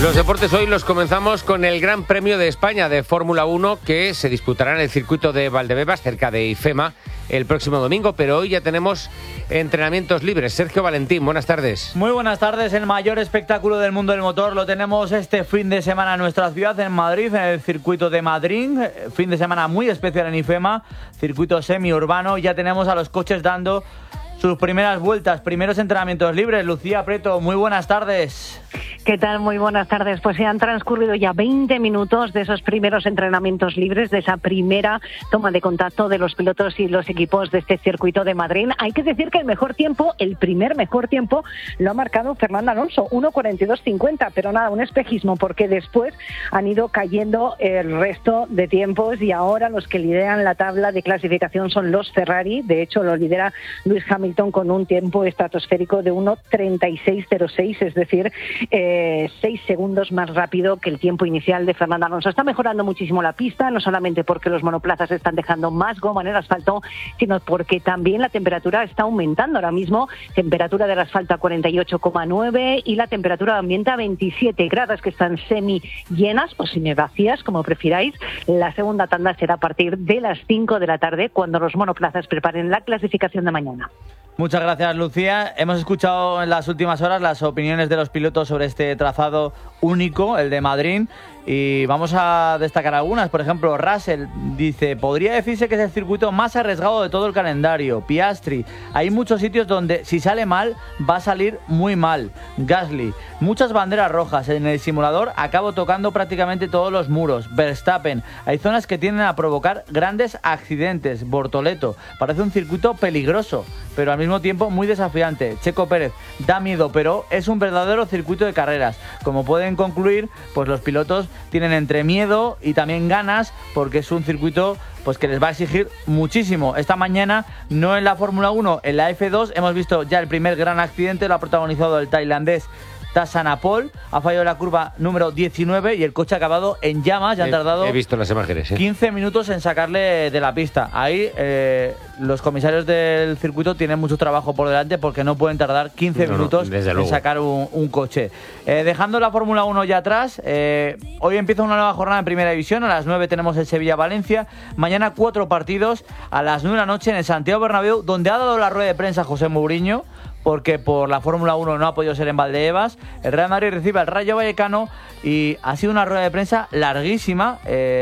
Los deportes hoy los comenzamos con el Gran Premio de España de Fórmula 1 que se disputará en el circuito de Valdebebas, cerca de IFEMA, el próximo domingo, pero hoy ya tenemos entrenamientos libres. Sergio Valentín, buenas tardes. Muy buenas tardes. El mayor espectáculo del mundo del motor lo tenemos este fin de semana en nuestra ciudad, en Madrid, en el circuito de Madrid. Fin de semana muy especial en IFEMA, circuito semiurbano. Ya tenemos a los coches dando sus primeras vueltas, primeros entrenamientos libres. Lucía Preto, muy buenas tardes. ¿Qué tal? Muy buenas tardes. Pues se han transcurrido ya 20 minutos de esos primeros entrenamientos libres, de esa primera toma de contacto de los pilotos y los equipos de este circuito de Madrid. Hay que decir que el primer mejor tiempo, lo ha marcado Fernando Alonso, 1:42.50, pero nada, un espejismo, porque después han ido cayendo el resto de tiempos y ahora los que lideran la tabla de clasificación son los Ferrari. De hecho, lo lidera Lewis Hamilton con un tiempo estratosférico de 1:36.06, es decir, 6 segundos más rápido que el tiempo inicial de Fernando Alonso. Está mejorando muchísimo la pista, no solamente porque los monoplazas están dejando más goma en el asfalto, sino porque también la temperatura está aumentando. Ahora mismo, temperatura del asfalto a 48,9 y la temperatura de ambiente a 27 grados, que están semi llenas o semi vacías, como prefiráis. La segunda tanda será a partir de las 5 de la tarde, cuando los monoplazas preparen la clasificación de mañana. Muchas gracias, Lucía. Hemos escuchado en las últimas horas las opiniones de los pilotos sobre este trazado único, el de Madrid, y vamos a destacar algunas. Por ejemplo, Russell dice: podría decirse que es el circuito más arriesgado de todo el calendario. Piastri: hay muchos sitios donde si sale mal, va a salir muy mal. Gasly: muchas banderas rojas. En el simulador acabo tocando prácticamente todos los muros. Verstappen: hay zonas que tienden a provocar grandes accidentes. Bortoleto: parece un circuito peligroso, pero al mismo tiempo muy desafiante. Checo Pérez: da miedo, pero es un verdadero circuito de carreras. Como pueden concluir, pues los pilotos tienen entre miedo y también ganas, porque es un circuito pues que les va a exigir muchísimo. Esta mañana, no en la Fórmula 1, en la F2, hemos visto ya el primer gran accidente. Lo ha protagonizado el tailandés Tassanapol. Ha fallado la curva número 19 y el coche ha acabado en llamas. Ya han tardado, he visto las imágenes, 15 minutos en sacarle de la pista. Ahí los comisarios del circuito tienen mucho trabajo por delante, porque no pueden tardar 15 minutos en sacar un coche. Dejando la Fórmula 1 ya atrás, hoy empieza una nueva jornada en Primera División. A las 9 tenemos el Sevilla-Valencia. Mañana 4 partidos a las 9 de la noche en el Santiago Bernabéu, donde ha dado la rueda de prensa José Mourinho, porque por la Fórmula 1 no ha podido ser en Valdebebas. El Real Madrid recibe al Rayo Vallecano y ha sido una rueda de prensa larguísima.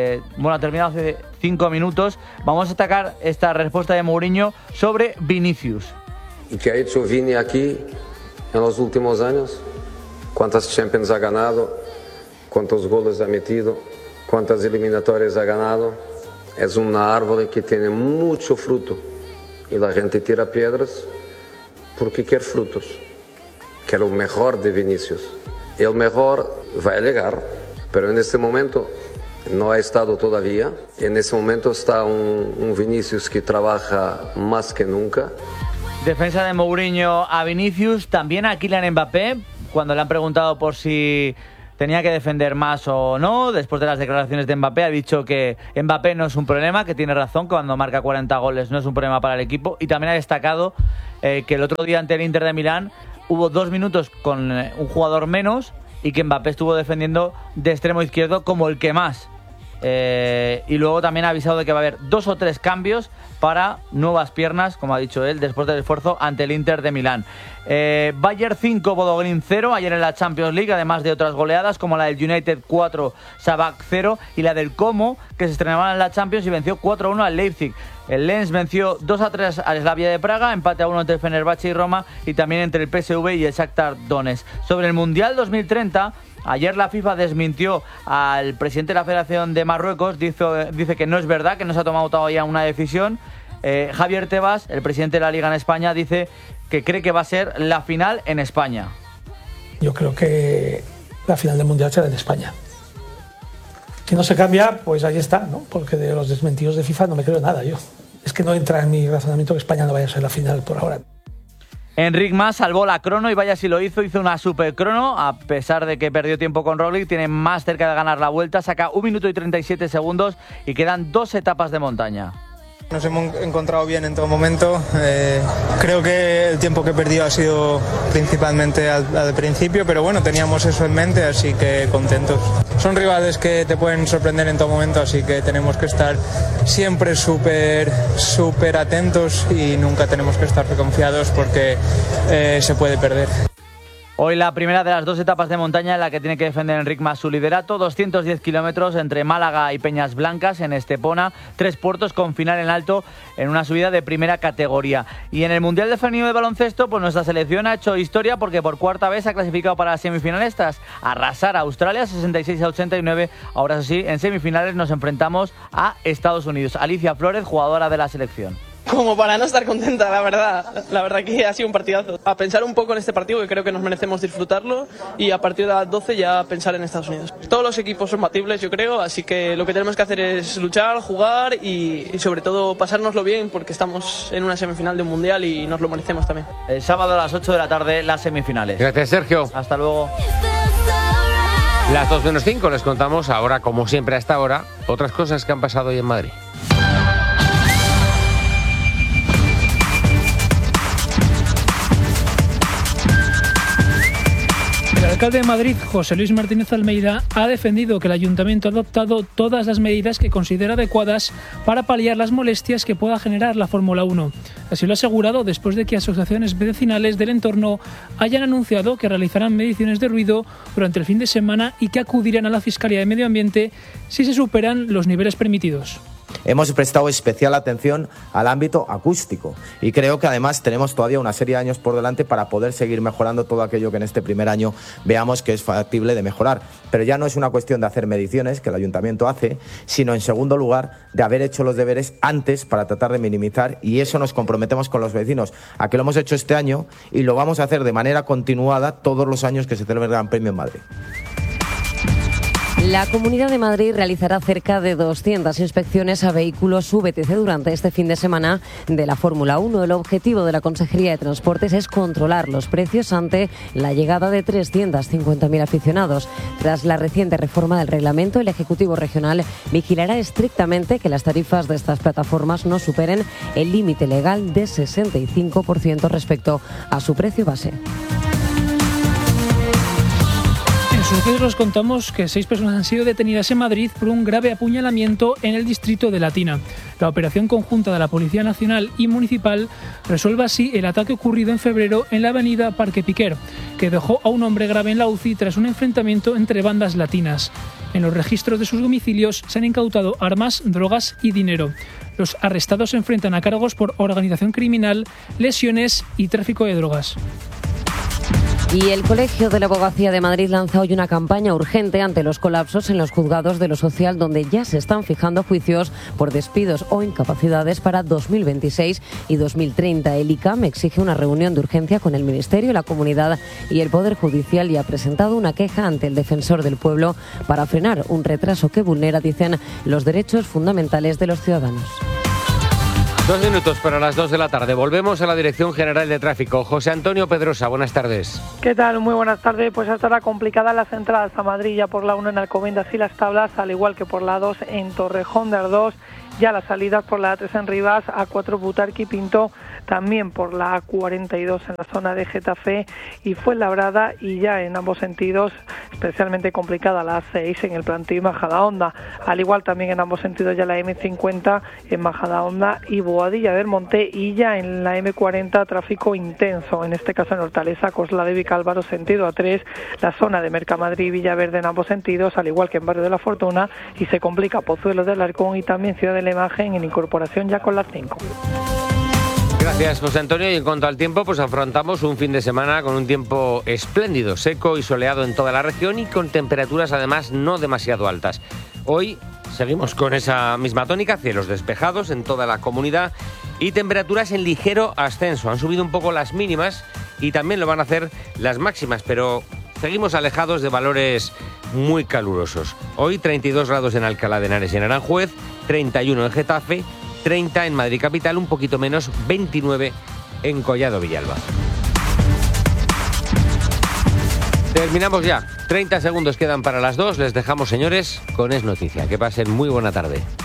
Ha terminado hace 5 minutos. Vamos a destacar esta respuesta de Mourinho sobre Vinicius. ¿Y qué ha hecho Vini aquí en los últimos años? ¿Cuántas Champions ha ganado? ¿Cuántos goles ha metido? ¿Cuántas eliminatorias ha ganado? Es una árbol que tiene mucho fruto y la gente tira piedras porque quer frutos. Quer o mejor de Vinicius. El mejor va a llegar, pero en este momento no ha estado todavía. En este momento está un Vinicius que trabaja más que nunca. Defensa de Mourinho a Vinicius, también a Kylian Mbappé, cuando le han preguntado por si tenía que defender más o no. Después de las declaraciones de Mbappé, ha dicho que Mbappé no es un problema, que tiene razón, que cuando marca 40 goles no es un problema para el equipo. Y también ha destacado que el otro día ante el Inter de Milán hubo 2 minutos con un jugador menos y que Mbappé estuvo defendiendo de extremo izquierdo como el que más. Y luego también ha avisado de que va a haber 2 o 3 cambios para nuevas piernas, como ha dicho él, después del esfuerzo ante el Inter de Milán. Bayern 5, Bodo Glimt 0 ayer en la Champions League, además de otras goleadas como la del United 4, Sabak 0 y la del Como, que se estrenaba en la Champions y venció 4-1 al Leipzig. El Lens venció 2-3 al Slavia de Praga, empate a 1 entre el Fenerbahce y Roma, y también entre el PSV y el Shakhtar Donetsk. Sobre el Mundial 2030, ayer la FIFA desmintió al presidente de la Federación de Marruecos. Dice que no es verdad, que no se ha tomado todavía una decisión. Javier Tebas, el presidente de la Liga en España, dice que cree que va a ser la final en España. Yo creo que la final del Mundial será en España. Si no se cambia, pues ahí está, ¿no? Porque de los desmentidos de FIFA no me creo nada yo. Es que no entra en mi razonamiento que España no vaya a ser la final por ahora. Enric Mas salvó la crono y vaya si lo hizo una super crono, a pesar de que perdió tiempo con Roglic. Tiene más cerca de ganar la vuelta, saca 1 minuto y 37 segundos y quedan 2 etapas de montaña. Nos hemos encontrado bien en todo momento. Creo que el tiempo que he perdido ha sido principalmente al principio, pero bueno, teníamos eso en mente, así que contentos. Son rivales que te pueden sorprender en todo momento, así que tenemos que estar siempre súper atentos y nunca tenemos que estar confiados porque se puede perder. Hoy la primera de las 2 etapas de montaña en la que tiene que defender Enric Mas su liderato, 210 kilómetros entre Málaga y Peñas Blancas en Estepona, 3 puertos con final en alto en una subida de primera categoría. Y en el Mundial de Femenino de Baloncesto, pues nuestra selección ha hecho historia porque por cuarta vez ha clasificado para las semifinales tras arrasar a Australia 66-89. Ahora sí, en semifinales nos enfrentamos a Estados Unidos. Alicia Flores, jugadora de la selección. Como para no estar contenta, la verdad que ha sido un partidazo. A pensar un poco en este partido, que creo que nos merecemos disfrutarlo, y a partir de las 12 ya pensar en Estados Unidos. Todos los equipos son batibles, yo creo, así que lo que tenemos que hacer es luchar, jugar y sobre todo pasárnoslo bien, porque estamos en una semifinal de un mundial y nos lo merecemos también. El sábado a las 8 de la tarde, las semifinales. Gracias, Sergio. Hasta luego. Las 2 menos 5 les contamos ahora, como siempre a esta hora, otras cosas que han pasado hoy en Madrid. El alcalde de Madrid, José Luis Martínez Almeida, ha defendido que el ayuntamiento ha adoptado todas las medidas que considera adecuadas para paliar las molestias que pueda generar la Fórmula 1. Así lo ha asegurado después de que asociaciones vecinales del entorno hayan anunciado que realizarán mediciones de ruido durante el fin de semana y que acudirán a la Fiscalía de Medio Ambiente si se superan los niveles permitidos. Hemos prestado especial atención al ámbito acústico y creo que además tenemos todavía una serie de años por delante para poder seguir mejorando todo aquello que en este primer año veamos que es factible de mejorar. Pero ya no es una cuestión de hacer mediciones, que el ayuntamiento hace, sino en segundo lugar de haber hecho los deberes antes para tratar de minimizar, y eso nos comprometemos con los vecinos a que lo hemos hecho este año y lo vamos a hacer de manera continuada todos los años que se celebre el Gran Premio en Madrid. La Comunidad de Madrid realizará cerca de 200 inspecciones a vehículos VTC durante este fin de semana de la Fórmula 1. El objetivo de la Consejería de Transportes es controlar los precios ante la llegada de 350.000 aficionados. Tras la reciente reforma del reglamento, el Ejecutivo Regional vigilará estrictamente que las tarifas de estas plataformas no superen el límite legal de 65% respecto a su precio base. Nosotros les contamos que 6 personas han sido detenidas en Madrid por un grave apuñalamiento en el distrito de Latina. La operación conjunta de la Policía Nacional y Municipal resuelve así el ataque ocurrido en febrero en la avenida Parque Piquer, que dejó a un hombre grave en la UCI tras un enfrentamiento entre bandas latinas. En los registros de sus domicilios se han incautado armas, drogas y dinero. Los arrestados se enfrentan a cargos por organización criminal, lesiones y tráfico de drogas. Y el Colegio de la Abogacía de Madrid lanza hoy una campaña urgente ante los colapsos en los juzgados de lo social, donde ya se están fijando juicios por despidos o incapacidades para 2026 y 2030. El ICAM exige una reunión de urgencia con el Ministerio, la Comunidad y el Poder Judicial y ha presentado una queja ante el Defensor del Pueblo para frenar un retraso que vulnera, dicen, los derechos fundamentales de los ciudadanos. 2 minutos para las 2 de la tarde. Volvemos a la Dirección General de Tráfico. José Antonio Pedrosa, buenas tardes. ¿Qué tal? Muy buenas tardes. Pues hasta ahora complicadas las entradas a Madrid, ya por la 1 en Alcobendas y Las Tablas, al igual que por la 2 en Torrejón de Ardoz. Ya las salidas por la A3 en Rivas, A4 Butarque y Pinto, también por la A42 en la zona de Getafe y Fuenlabrada, y ya en ambos sentidos especialmente complicada la A6 en el Plantío y Majadahonda, al igual también en ambos sentidos ya la M50 en Majadahonda y Boadilla del Monte, y ya en la M40 tráfico intenso, en este caso en Hortaleza, Coslada de Vicálvaro sentido A3, la zona de Mercamadrid y Villaverde en ambos sentidos, al igual que en Barrio de la Fortuna, y se complica Pozuelo del Alarcón y también Ciudad de la Imagen en incorporación ya con las 5. Gracias, José Antonio. Y en cuanto al tiempo, pues afrontamos un fin de semana con un tiempo espléndido, seco y soleado en toda la región y con temperaturas además no demasiado altas. Hoy seguimos con esa misma tónica, cielos despejados en toda la comunidad y temperaturas en ligero ascenso. Han subido un poco las mínimas y también lo van a hacer las máximas, pero seguimos alejados de valores muy calurosos. Hoy 32 grados en Alcalá de Henares y en Aranjuez, 31 en Getafe, 30 en Madrid capital, un poquito menos, 29 en Collado Villalba. Terminamos ya. 30 segundos quedan para las 2. Les dejamos, señores, con Es Noticia. Que pasen muy buena tarde.